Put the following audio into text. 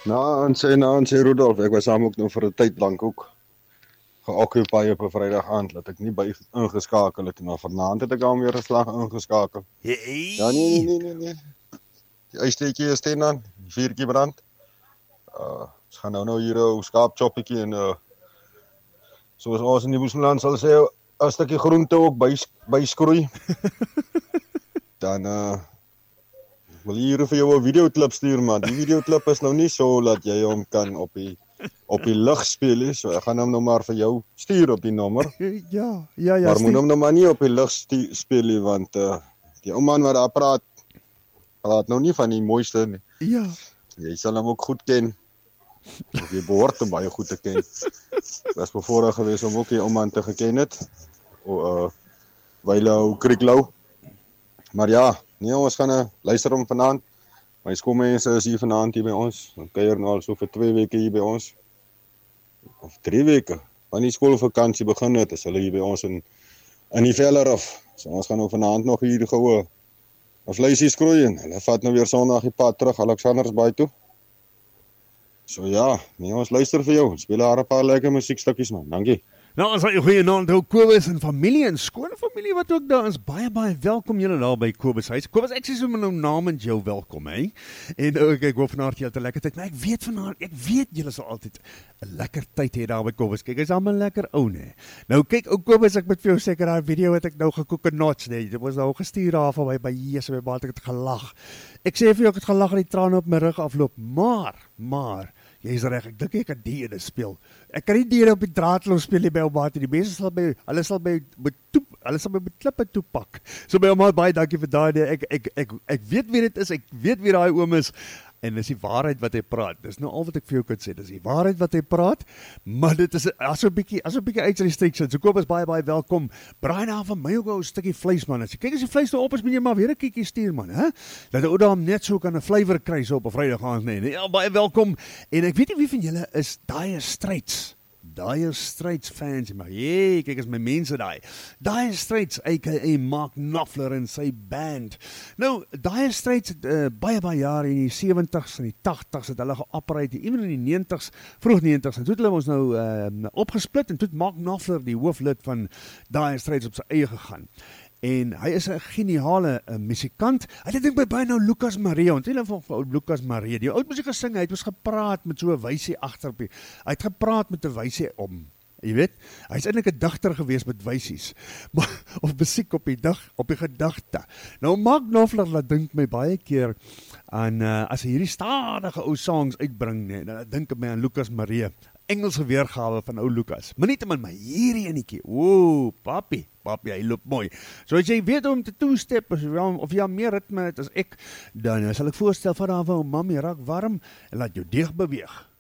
Nou en sê Rudolf, ek was saam ook nou vir 'n tyd lank ook geoccupy op 'n Vrydag aand, dat ek nie by ingeskakel het, maar vanaand het ek dan weer 'n slag ingeskakel. Ja, nee. Die ysteetjie is teen dan, die vuurtjie brand. Ons gaan nou hier 'n skaapchoppietjie en soos ons in die Boesmanland sal sê, 'n stukkie groente ook byskroei. Dan wil hier vir jou 'n videoklip stuur, maar die videoklip is nou nie so dat jy hom kan op die lug speel nie. So ek gaan hom nou maar vir jou stuur op die nommer. Ja. Maar moet hom nou maar nie op die lug speel nie, want die ou man wat daar praat nou nie van die mooiste nie. Ja. Jy sal hom ook goed ken. Of jy behoort hom baie goed te ken. Was bevoorreg geweest om ook die ou man te geken het. Wyle Krieklou. Maar ja, nee, ons gaan luister hom vanaand. My skoolmense is hier vanaand hier by ons. Ons kuier nou al so vir 2 weke hier by ons. Of 3 weke. Wanneer die skoolvakansie begin het, is hulle hier by ons in die Vellerhof. So ons gaan nou vanaand nog hier gou 'n vleisie skroei en hulle vat nou weer Sondag die pad terug Alexandersbaai toe. So ja, nee, ons luister vir jou. Speel daar 'n paar lekker musiekstukkies man. Dankie. Nou, ons het goeie naam, Kobus en familie en skoonfamilie wat ook daar is. Baie welkom julle daar by Kobus huis. Kobus, ek sê sommer nou namens jou welkom, hè. En ek hoop vanaand jy het 'n lekker tyd. Maar ek weet julle sal altyd 'n lekker tyd hê daar by Kobus. Kyk, hy's almal lekker ou, né. Nou kyk, ou Kobus, ek moet vir jou sê, daai video het ek nou gekook en knots, né. Dit was nou gestuur daar van by Jesus, by baie ek het gelag. Ek sê vir jou, ek het gelag en die trane op my rug afloop, maar jy is reg, ek dink ek kan die ene speel. Ek kan nie die op die draadloos speel nie by Ouma. Die mense sal by klippe toepak. So by Ouma, baie dankie vir daai. Ek weet wie dit is, ek weet wie daai oom is. En dis die waarheid wat hy praat. Dis nou al wat ek vir jou kan sê. Dis die waarheid wat hy praat, maar dit is as 'n bietjie age restrictions. So Kobus, baie welkom. Braai daar van my ook 'n stukkie vleis man. As jy kyk as die vleis nou op is, moet jy maar weer 'n kykie stuur man, hè? Dat ou daar net so kan 'n flavour kry so op 'n Vrydag aand, nee. Ja, baie welkom. En ek weet nie wie van julle is Dire Straits fans, maar kyk as my mense daai. Dire Straits, aka Mark Knopfler en sy band. Nou, Dire Straits het baie jare in die 70s en die 80s het hulle geoperate, ewen in die 90s, vroeg 90s, en toe het hulle ons nou opgesplit, en toe het Mark Knopfler, die hooflid van Dire Straits, op sy eie gegaan. En hy is 'n geniale musikant. Hy dink by baie nou Lucas Maria, want hulle van Lucas Maria, die oud musiek gesing, hy het ons gepraat met so 'n wysie agter op. Hy het gepraat met 'n wysie om. Jy weet, hy's eintlik 'n digter gewees met wysies. Maar of musiek op die gedagte. Nou Mark Knopfler laat dink my baie keer aan as hy hierdie stadige ou songs uitbring, nee, dan dink ek my aan Lucas Maria. Engelse weergawe van ou Lucas. Maar nie te min, maar hierdie enetjie. Ooh, papi, hy loop mooi. So as jy weet om te two-step, of jy meer ritme het as ek, dan sal ek voorstel van daar waar mammy raak warm en laat jou deeg beweeg.